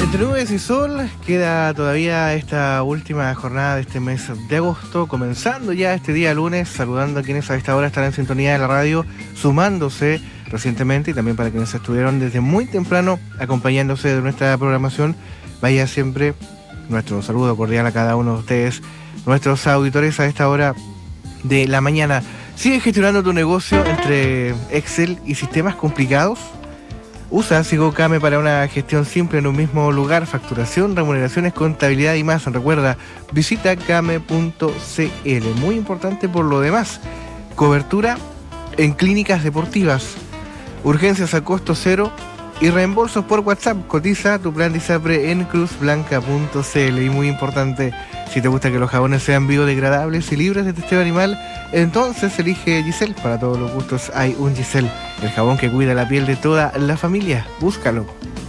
Entre nubes y sol, queda todavía esta última jornada de este mes de agosto, comenzando ya este día lunes, saludando a quienes a esta hora están en sintonía de la radio, sumándose recientemente, y también para quienes estuvieron desde muy temprano acompañándose de nuestra programación. Vaya siempre nuestro saludo cordial a cada uno de ustedes, nuestros auditores a esta hora de la mañana. ¿Sigues gestionando tu negocio entre Excel y sistemas complicados? Usa SigoKame para una gestión simple en un mismo lugar, facturación, remuneraciones, contabilidad y más. Recuerda, visita kame.cl. Muy importante por lo demás, cobertura en clínicas deportivas, urgencias a costo cero y reembolsos por WhatsApp. Cotiza tu plan de ISAPRE en cruzblanca.cl. Y muy importante, si te gusta que los jabones sean biodegradables y libres de testeo animal, entonces elige Giselle. Para todos los gustos hay un Giselle, el jabón que cuida la piel de toda la familia. Búscalo.